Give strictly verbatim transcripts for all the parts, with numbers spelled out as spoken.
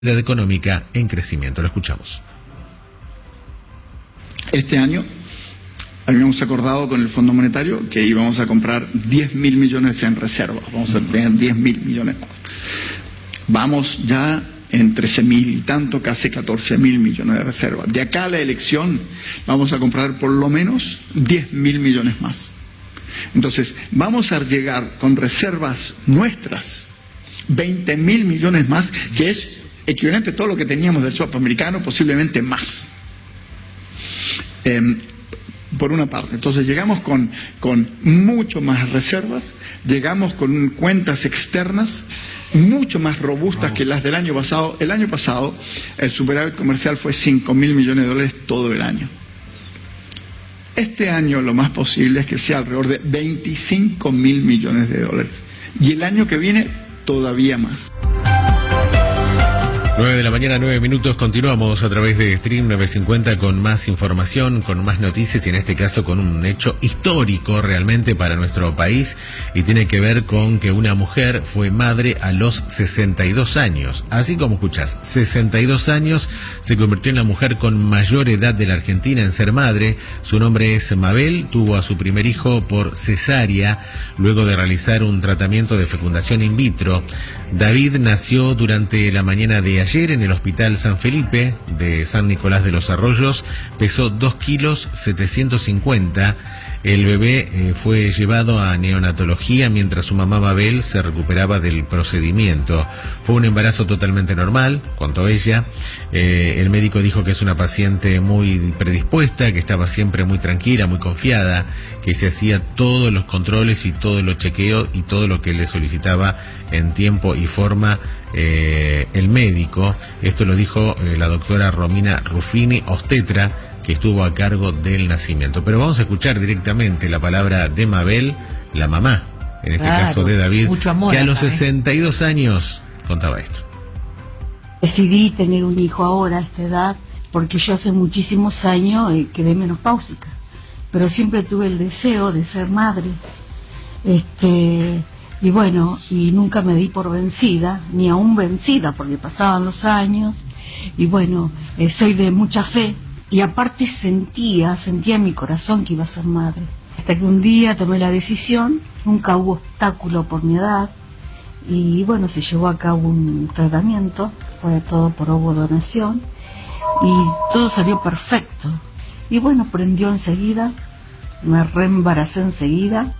económica en crecimiento. Lo escuchamos. Este año habíamos acordado con el Fondo Monetario que íbamos a comprar diez mil millones en reservas. Vamos a tener diez mil millones más. Vamos ya en trece mil y tanto, casi catorce mil millones de reservas. De acá a la elección vamos a comprar por lo menos diez mil millones más. Entonces, vamos a llegar con reservas nuestras, veinte mil millones más, que es equivalente a todo lo que teníamos del swap americano, posiblemente más. Eh, por una parte. Entonces llegamos con, con mucho más reservas, llegamos con cuentas externas mucho más robustas que las del año pasado. El año pasado el superávit comercial fue cinco mil millones de dólares todo el año. Este año lo más posible es que sea alrededor de veinticinco mil millones de dólares. Y el año que viene todavía más. nueve de la mañana, nueve minutos, continuamos a través de Stream novecientos cincuenta con más información, con más noticias y en este caso con un hecho histórico realmente para nuestro país y tiene que ver con que una mujer fue madre a los sesenta y dos años. Así como escuchas, sesenta y dos años, se convirtió en la mujer con mayor edad de la Argentina en ser madre. Su nombre es Mabel, tuvo a su primer hijo por cesárea luego de realizar un tratamiento de fecundación in vitro. David nació durante la mañana de ayer en el Hospital San Felipe de San Nicolás de los Arroyos, pesó dos kilos setecientos cincuenta. El bebé eh, fue llevado a neonatología mientras su mamá Mabel se recuperaba del procedimiento. Fue un embarazo totalmente normal, contó ella. Eh, el médico dijo que es una paciente muy predispuesta, que estaba siempre muy tranquila, muy confiada, que se hacía todos los controles y todos los chequeos y todo lo que le solicitaba en tiempo y forma eh, el médico. Esto lo dijo eh, la doctora Romina Ruffini, obstetra, que estuvo a cargo del nacimiento. Pero vamos a escuchar directamente la palabra de Mabel, la mamá, en este claro, caso de David, que a los acá, sesenta y dos años contaba esto. Decidí tener un hijo ahora a esta edad porque yo hace muchísimos años eh, quedé menopáusica, pero siempre tuve el deseo de ser madre. Este, y bueno, y nunca me di por vencida, ni aún vencida, porque pasaban los años, y bueno, eh, soy de mucha fe. Y aparte sentía, sentía en mi corazón que iba a ser madre. Hasta que un día tomé la decisión, nunca hubo obstáculo por mi edad, y bueno, se llevó a cabo un tratamiento, fue todo por ovodonación, y todo salió perfecto. Y bueno, prendió enseguida, me reembaracé enseguida.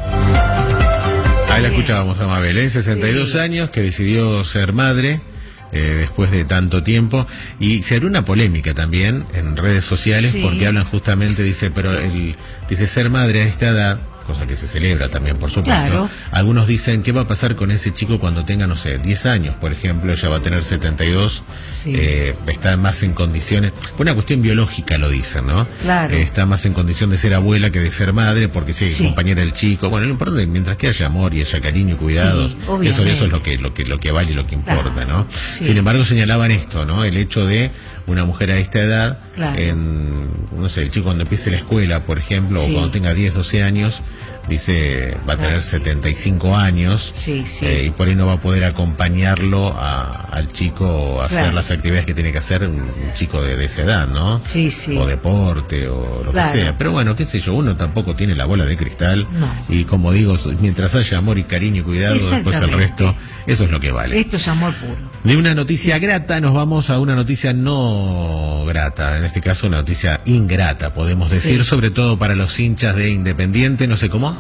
Ahí la escuchábamos a Mabel, ¿eh? sesenta y dos sí. años, que decidió ser madre. Eh, después de tanto tiempo, y se abrió una polémica también en redes sociales, sí. porque hablan justamente, dice, pero el dice ser madre a esta edad, cosa que se celebra también, por supuesto. Claro. Algunos dicen, ¿qué va a pasar con ese chico cuando tenga, no sé, diez años, por ejemplo? Ella va a tener setenta y dos, sí. eh, está más en condiciones, por una cuestión biológica lo dicen, ¿no? Claro. Eh, está más en condición de ser abuela que de ser madre, porque si sí, compañera del chico, bueno, lo importante es mientras que haya amor y haya cariño y cuidado, sí, eso, eso es lo que, lo que, lo que vale y lo que importa, claro. ¿no? Sí. Sin embargo, señalaban esto, ¿no? El hecho de una mujer a esta edad, claro. en, no sé, el chico cuando empiece la escuela, por ejemplo, sí. o cuando tenga diez, doce años, dice, va a tener claro. setenta y cinco años, sí, sí. Eh, y por ahí no va a poder acompañarlo a, al chico a claro. hacer las actividades que tiene que hacer un, un chico de, de esa edad, ¿no? Sí, sí. O deporte, o lo claro. que sea. Pero bueno, qué sé yo, uno tampoco tiene la bola de cristal, no. y como digo, mientras haya amor y cariño y cuidado, después el resto, eso es lo que vale. Esto es amor puro. De una noticia sí. grata nos vamos a una noticia no grata, en este caso una noticia ingrata, podemos decir, sí. sobre todo para los hinchas de Independiente, no sé cómo.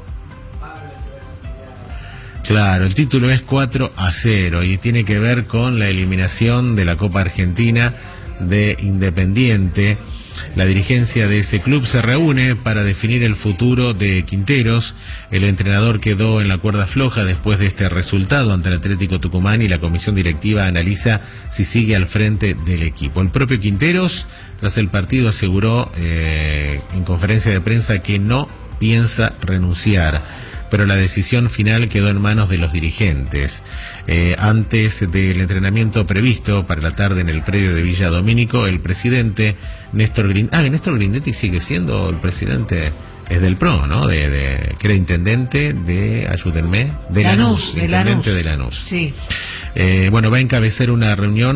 Claro, el título es cuatro a cero y tiene que ver con la eliminación de la Copa Argentina de Independiente. La dirigencia de ese club se reúne para definir el futuro de Quinteros. El entrenador quedó en la cuerda floja después de este resultado ante el Atlético Tucumán y la comisión directiva analiza si sigue al frente del equipo. El propio Quinteros, tras el partido, aseguró eh, en conferencia de prensa que no piensa renunciar, pero la decisión final quedó en manos de los dirigentes. Eh, antes del entrenamiento previsto para la tarde en el predio de Villa Domínico, el presidente Néstor Grindetti, ah, Néstor Grindetti sigue siendo el presidente es del P R O, ¿no? De, de, que era intendente de, ayúdenme, de Lanús, Lanús, de intendente Lanús. de Lanús. Sí. Eh, bueno, va a encabezar una reunión